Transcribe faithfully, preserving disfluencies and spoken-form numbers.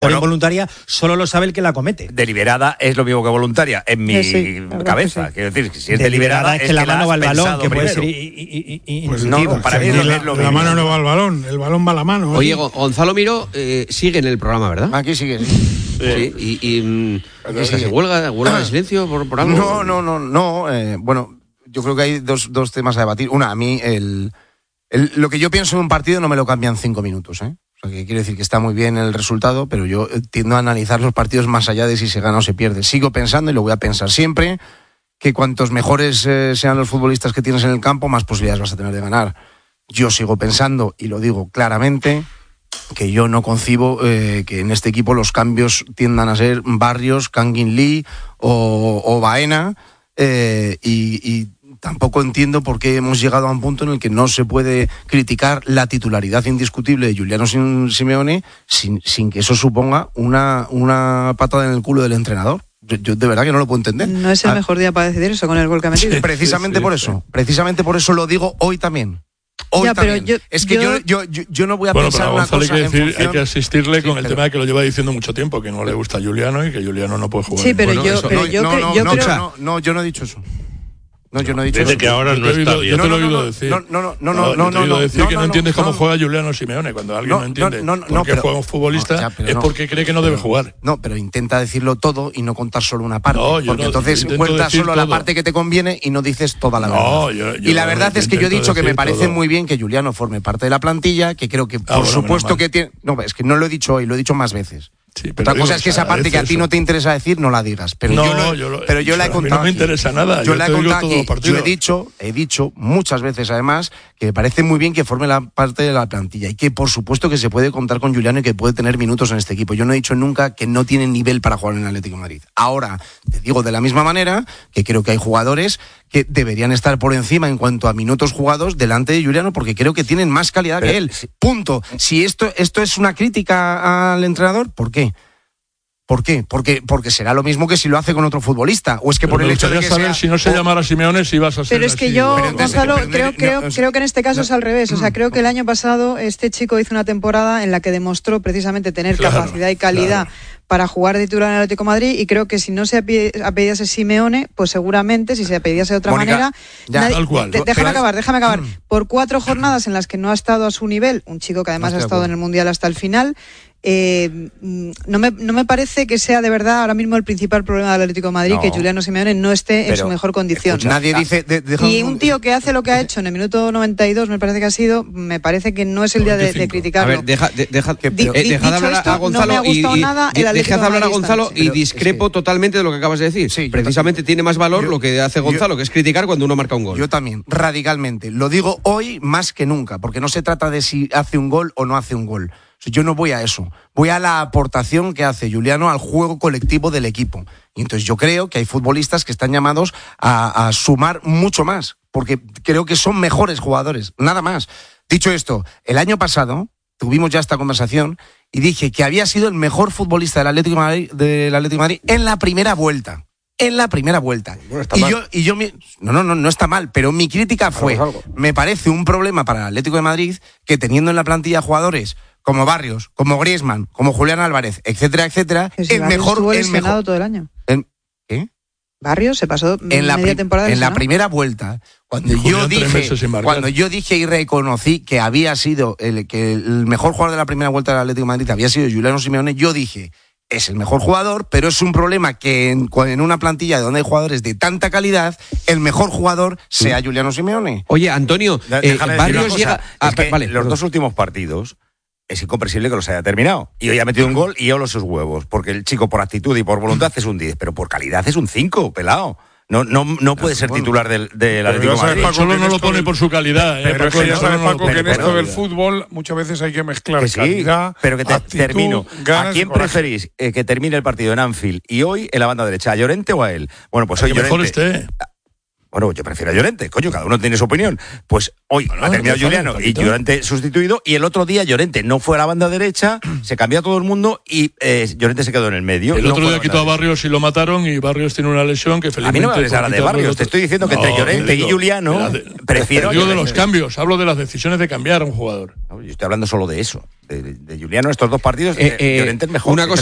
Bueno, involuntaria solo lo sabe el que la comete. Deliberada es lo mismo que voluntaria, en mi sí, sí, cabeza. Sí. Quiero decir, si es deliberada, deliberada es que la mano va al balón, que puede ser pues no, para mí es lo mismo. La mano no va al balón, el balón va a la mano. Oye, Gonzalo Miró eh, sigue en el programa, ¿verdad? Aquí sigue, sí. Sí, y, y ¿qué se huelga, huelga de silencio por, por algo? No, no, no, no. Eh, bueno, yo creo que hay dos, dos temas a debatir. Una, a mí, el, el, lo que yo pienso en un partido no me lo cambian cinco minutos, ¿eh? O sea, que quiere decir que está muy bien el resultado, pero yo tiendo a analizar los partidos más allá de si se gana o se pierde. Sigo pensando, y lo voy a pensar siempre, que cuantos mejores eh, sean los futbolistas que tienes en el campo, más posibilidades vas a tener de ganar. Yo sigo pensando, y lo digo claramente, que yo no concibo eh, que en este equipo los cambios tiendan a ser Barrios, Kangin Lee o, o Baena, eh, y... y tampoco entiendo por qué hemos llegado a un punto en el que no se puede criticar la titularidad indiscutible de Giuliano Simeone sin, sin que eso suponga una, una patada en el culo del entrenador. Yo, yo de verdad que no lo puedo entender. No es el ah, mejor día para decidir eso con el gol que ha metido. Precisamente sí, sí, por eso, sí. precisamente por eso lo digo hoy también. Hoy ya, también. Pero yo, es que yo, yo, yo, yo no voy a bueno, pensar pero a una Gonzalo cosa hay que decir, en función... hay que asistirle sí, con el pero... tema de que lo lleva diciendo mucho tiempo, que no le gusta a Giuliano y que Giuliano no puede jugar. Sí, pero bueno, yo, eso, pero no, yo, no, cre- no, yo no, creo... no, no, yo no he dicho eso. No, yo no he dicho Desde eso. que ahora no está bien. Yo te lo he oído no, decir. No, no, no, no, no, no, yo te he oído decir no, que no, no entiendes no, cómo no. juega Giuliano Simeone. Cuando alguien No, no entiende no, no, por no, qué pero- juega un futbolista, no, ya, pero es no. porque cree que no debe jugar. No, pero intenta decirlo todo y no contar solo una parte. No, yo porque no, entonces intento cuentas decir solo la todo. parte que te conviene y no dices toda la No, verdad. yo- yo y la verdad es que yo he intento dicho que me decir parece todo. muy bien que Giuliano forme parte de la plantilla, que creo que por Ah, bueno, supuesto menos mal. que tiene... No, es que no lo he dicho hoy, lo he dicho más veces. Sí, pero Otra cosa digo, es que o sea, esa parte que a ti eso. no te interesa decir, no la digas. Pero No, yo, lo, yo lo- pero yo la he a mí no contado me aquí. interesa nada, Yo yo la he te digo contado todo aquí. el partido. Yo he dicho, he dicho muchas veces además que me parece muy bien que forme la parte de la plantilla y que por supuesto que se puede contar con Giuliano y que puede tener minutos en este equipo. Yo no he dicho nunca que no tiene nivel para jugar en el Atlético de Madrid. Ahora, te digo de la misma manera que creo que hay jugadores que deberían estar por encima en cuanto a minutos jugados delante de Giuliano porque creo que tienen más calidad Pero, que él. sí. Punto. Si esto, esto es una crítica al entrenador, ¿por qué? ¿Por qué? Porque, porque será lo mismo que si lo hace con otro futbolista. O es que Pero por el me hecho de que gustaría saber sea, si no se o, llamara Simeone si vas a ser Pero es que así, yo, o- Pero entonces, Gonzalo, pero- creo, no, creo, no, creo que en este caso no, es al revés. O sea, creo que el año pasado este chico hizo una temporada en la que demostró precisamente tener Claro, capacidad y calidad claro. para jugar de titular en el Atlético de Madrid y creo que si no se api- apellidase Simeone, pues seguramente si se apellidase de otra Mónica, manera... ya, nadie- tal cual. de- déjame Pero- acabar, déjame acabar. Por cuatro jornadas en las que no ha estado a su nivel, un chico que además No ha estoy de estado en acuerdo. el Mundial hasta el final... Eh, no, me, no me parece que sea de verdad ahora mismo el principal problema del Atlético de Madrid No. que Giuliano Simeone no esté en Pero, su mejor condición. escucha, nadie dice... De, deja Y un tío que hace lo que ha hecho en el minuto noventa y dos, me parece que ha sido, me parece que no es el día de, de noventa y cinco. A criticarlo. ver, deja, de, deja, Di- eh, di- dejad dicho hablar esto, a no Gonzalo me ha gustado y, y nada el de- Atlético dejad hablar a madridista. Gonzalo Sí, y pero discrepo es que- totalmente de lo que acabas de decir. Sí, yo Precisamente también. tiene más valor Yo- lo que hace yo- Gonzalo, que es criticar cuando uno marca un gol. Yo también, radicalmente. Lo digo hoy más que nunca, porque no se trata de si hace un gol o no hace un gol. O sea, yo no voy a eso. Voy a la aportación que hace Giuliano al juego colectivo del equipo. Y entonces yo creo que hay futbolistas que están llamados a, a sumar mucho más, porque creo que son mejores jugadores, nada más. Dicho esto, el año pasado tuvimos ya esta conversación y dije que había sido el mejor futbolista del Atlético de Madrid, del Atlético de Madrid en la primera vuelta. En la primera vuelta. Bueno, está y mal. yo, y yo mi- no, no, no, no está mal, pero mi crítica fue, algo. me parece un problema para el Atlético de Madrid que teniendo en la plantilla jugadores como Barrios, como Griezmann, como Julián Álvarez, etcétera, etcétera, Que si el Barrios mejor, estuvo el lesionado mejor, todo el año. el- ¿qué? Barrios se pasó En la, media pri- temporada en la lesionado. primera vuelta, cuando Y yo Julián tres dije, meses sin marcar. cuando yo dije y reconocí que había sido el que el mejor jugador de la primera vuelta del Atlético de Madrid había sido Giuliano Simeone, yo dije, es el mejor jugador, pero es un problema que en, en una plantilla donde hay jugadores de tanta calidad, el mejor jugador sea Giuliano Simeone. Oye, Antonio, De- eh, déjame decir una Barrios cosa, llega... Ah, es que vale, los perdón. dos últimos partidos es incomprensible que los haya terminado. Y hoy ha metido un gol y yo los sus huevos. Porque el chico por actitud y por voluntad es un diez, pero por calidad es un cinco, pelado. No, no, no puede ser titular del, del Atlético de ya sabes, Madrid. Paco, Solo no lo pone del- por su calidad. ¿eh? Pero es Paco, que ya solo sabes, no lo Paco, pone que en por esto del calidad. fútbol muchas veces hay que mezclar Que sí, calidad, pero que te, actitud, termino. ganas ¿A y quién coraje. preferís eh, que termine el partido en Anfield y hoy en la banda derecha? ¿A Llorente o a él? Bueno, pues El hoy que mejor Llorente. esté. Bueno, yo prefiero a Llorente, coño, cada uno tiene su opinión. Pues hoy bueno, ha terminado déjalo, Juliano y papito. Llorente sustituido, y el otro día Llorente no fue a la banda derecha, se cambió a todo el mundo y eh, Llorente se quedó en el medio. El no otro fue día la quitó a banda Barrios y lo mataron, y Barrios tiene una lesión que derecha. A felizmente... mí no me hables por ahora de quitarlo Barrios, el te otro- estoy diciendo que entre No, Llorente digo, y Juliano de la- prefiero a Digo de Llorente. los cambios, hablo de las decisiones de cambiar a un jugador. No, yo estoy hablando solo de eso, de, de Juliano estos dos partidos, Eh, eh, eh, Llorente es mejor. una cosa